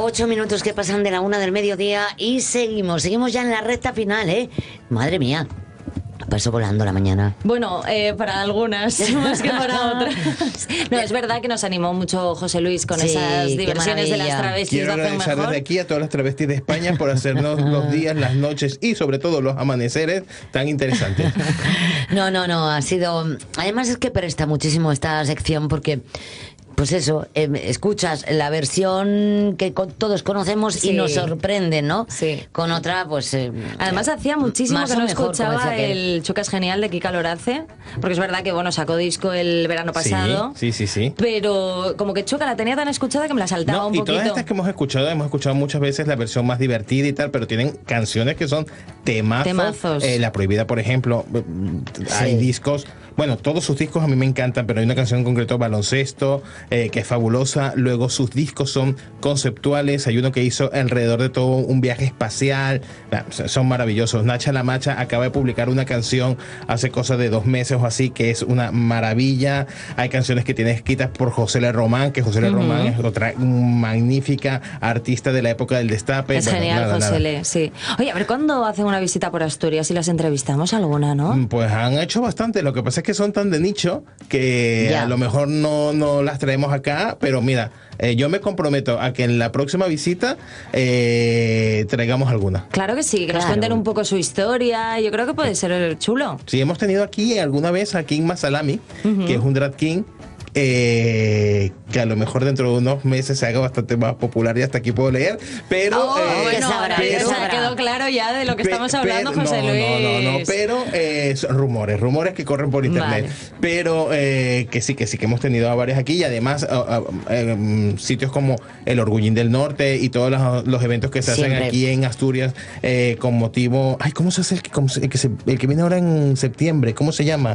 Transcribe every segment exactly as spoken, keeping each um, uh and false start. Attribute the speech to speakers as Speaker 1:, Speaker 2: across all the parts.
Speaker 1: Ocho minutos que pasan de la una del mediodía y seguimos, seguimos ya en la recta final, ¿eh? Madre mía, pasó volando la mañana.
Speaker 2: Bueno, eh, para algunas, más que para otras. No, es verdad que nos animó mucho José Luis con
Speaker 1: Sí,
Speaker 2: esas
Speaker 1: qué
Speaker 2: diversiones de las
Speaker 1: maravilla.
Speaker 2: travestis
Speaker 3: Quiero
Speaker 2: de Hace
Speaker 3: agradecer
Speaker 2: Mejor.
Speaker 3: desde aquí a todas las travestis de España por hacernos los días, las noches y sobre todo los amaneceres tan interesantes.
Speaker 1: No, no, no, ha sido... Además es que presta muchísimo esta sección porque... Pues eso, eh, escuchas la versión que con, todos conocemos
Speaker 2: Sí.
Speaker 1: y nos sorprende, ¿no?
Speaker 2: Sí.
Speaker 1: Con otra, pues... Eh,
Speaker 2: Además hacía muchísimo
Speaker 1: más
Speaker 2: que
Speaker 1: o
Speaker 2: no
Speaker 1: mejor, como
Speaker 2: escuchaba
Speaker 1: decía aquel.
Speaker 2: el Chocas Genial de Kika Lorace, porque es verdad que bueno, sacó disco el verano pasado,
Speaker 3: Sí, sí, sí, sí.
Speaker 2: pero como que Choca la tenía tan escuchada que me la saltaba
Speaker 3: No,
Speaker 2: un
Speaker 3: y
Speaker 2: poquito.
Speaker 3: todas estas que hemos escuchado, hemos escuchado muchas veces la versión más divertida y tal, pero tienen canciones que son temazos.
Speaker 2: Temazos.
Speaker 3: Eh, la Prohibida, por ejemplo, hay
Speaker 1: Sí.
Speaker 3: discos, bueno, todos sus discos a mí me encantan, pero hay una canción en concreto, Baloncesto, eh, que es fabulosa. Luego sus discos son conceptuales, hay uno que hizo alrededor de todo un viaje espacial, nah, son maravillosos. Nacha La Macha acaba de publicar una canción hace cosa de dos meses o así, que es una maravilla. Hay canciones que tiene escritas por José Le Román, que José Le
Speaker 2: Ujú.
Speaker 3: Román es otra magnífica artista de la época del Destape.
Speaker 2: Es
Speaker 3: Bueno,
Speaker 2: genial,
Speaker 3: nada,
Speaker 2: José
Speaker 3: nada.
Speaker 2: Le, sí. Oye, a ver, ¿cuándo hacen una visita por Asturias y las entrevistamos alguna, no?
Speaker 3: Pues han hecho bastante, lo que pasa es que son tan de nicho que
Speaker 1: Ya.
Speaker 3: a lo mejor no, no las traemos acá, pero mira, eh, yo me comprometo a que en la próxima visita eh, traigamos alguna.
Speaker 2: Claro que sí, que nos
Speaker 1: Claro.
Speaker 2: cuenten un poco su historia, yo creo que puede ser chulo.
Speaker 3: Sí, hemos tenido aquí alguna vez a King Masalami, que es un drag king, eh, que a lo mejor dentro de unos meses se haga bastante más popular y hasta aquí puedo leer, pero...
Speaker 2: Oh,
Speaker 3: eh,
Speaker 2: bueno,
Speaker 1: sabrá,
Speaker 2: ahora
Speaker 1: ya
Speaker 2: ya
Speaker 1: sabrá.
Speaker 2: quedó claro ya de lo que
Speaker 3: Pe-
Speaker 2: estamos
Speaker 3: pe-
Speaker 2: hablando, José
Speaker 3: no,
Speaker 2: Luis.
Speaker 3: No, no, no, pero eh, son rumores, rumores que corren por internet.
Speaker 2: Vale.
Speaker 3: Pero eh, que sí, que sí, que hemos tenido a varias aquí y además uh, uh, eh, sitios como el Orgullín del Norte y todos los, los eventos que se
Speaker 1: Siempre.
Speaker 3: hacen aquí en Asturias eh, con motivo... Ay, ¿cómo se hace el que, cómo se- el que, se- el que viene ahora en septiembre? ¿Cómo se llama?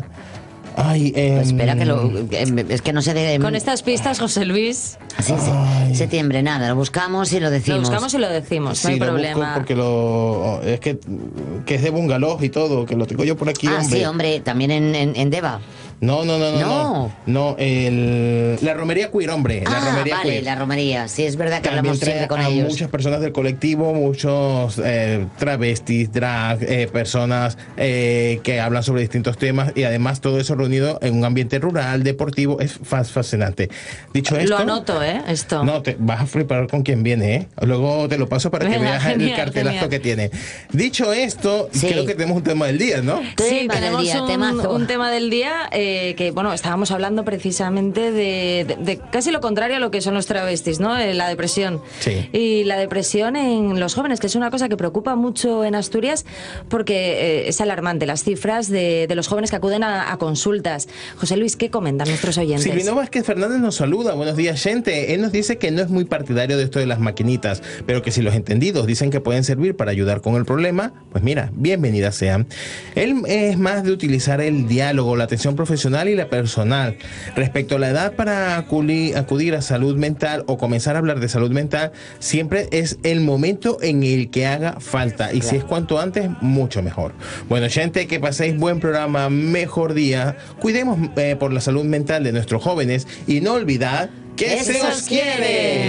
Speaker 3: Ay, eh,
Speaker 1: Pues espera que lo... eh, Es que no sé de...
Speaker 2: Con estas pistas, José Luis,
Speaker 1: Sí, sí.
Speaker 3: Ay.
Speaker 1: Septiembre, nada, lo buscamos y lo
Speaker 2: lo
Speaker 1: decimos.
Speaker 2: buscamos y lo decimos, no
Speaker 3: Sí,
Speaker 2: hay
Speaker 3: lo busco
Speaker 2: problema.
Speaker 3: porque lo es que, que es de bungalow y todo, que lo tengo yo por aquí,
Speaker 1: Ah,
Speaker 3: hombre.
Speaker 1: sí, hombre, también en, en, en Deva.
Speaker 3: No, no, no, no,
Speaker 1: No.
Speaker 3: no. No, el, la romería queer, hombre. La
Speaker 1: Ah,
Speaker 3: romería
Speaker 1: vale,
Speaker 3: queer.
Speaker 1: la romería. Sí, es verdad que
Speaker 3: También
Speaker 1: hablamos
Speaker 3: trae
Speaker 1: siempre con
Speaker 3: a
Speaker 1: ellos.
Speaker 3: muchas personas del colectivo, muchos eh, travestis, drag, eh, personas eh, que hablan sobre distintos temas y además todo eso reunido en un ambiente rural, deportivo, es fa- fascinante. Dicho esto...
Speaker 2: Lo anoto, ¿eh? Esto.
Speaker 3: No, te vas a flipar con quien viene, ¿eh? Luego te lo paso para que
Speaker 2: Venga,
Speaker 3: veas el
Speaker 2: genial,
Speaker 3: cartelazo
Speaker 2: genial.
Speaker 3: que tiene. Dicho esto,
Speaker 1: Sí.
Speaker 3: creo que tenemos un tema del día, ¿no?
Speaker 2: Sí,
Speaker 1: Tema del
Speaker 2: tenemos
Speaker 1: día,
Speaker 2: un,
Speaker 1: temazo.
Speaker 2: un tema del día eh, que, bueno, estábamos hablando precisamente de, de- de casi lo contrario a lo que son los travestis, ¿no? Eh, la depresión.
Speaker 3: Sí.
Speaker 2: Y la depresión en los jóvenes, que es una cosa que preocupa mucho en Asturias porque eh, es alarmante las cifras de, de los jóvenes que acuden a, a consultas. José Luis, ¿qué comentan nuestros oyentes?
Speaker 3: Silvino Vázquez Fernández nos saluda. Buenos días, gente. Él nos dice que no es muy partidario de esto de las maquinitas, pero que si los entendidos dicen que pueden servir para ayudar con el problema, pues mira, bienvenidas sean. Él es más de utilizar el diálogo, la atención profesional y la personal. Respecto a la edad para acudir, acudir a salud mental o comenzar a hablar de salud mental, siempre es el momento en el que haga falta. Y si es cuanto antes, mucho mejor. Bueno, gente, que paséis buen programa, mejor día. Cuidemos eh, por la salud mental de nuestros jóvenes y no olvidad que se os quiere.